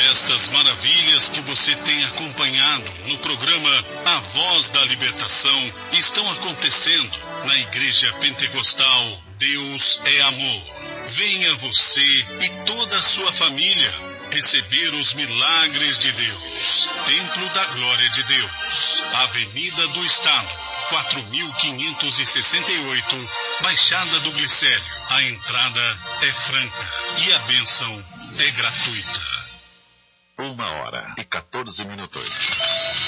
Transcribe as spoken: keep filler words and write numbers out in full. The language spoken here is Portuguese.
Estas maravilhas que você tem acompanhado no programa A Voz da Libertação estão acontecendo na Igreja Pentecostal Deus é Amor. Venha você e toda a sua família receber os milagres de Deus. Templo da Glória de Deus, Avenida do Estado, quatro mil quinhentos e sessenta e oito, Baixada do Glicério. A entrada é franca e a bênção é gratuita. Uma hora e quatorze minutos.